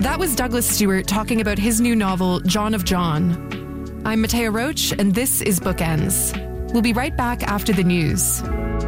That was Douglas Stewart talking about his new novel, John of John. I'm Matea Roach, and this is Bookends. We'll be right back after the news.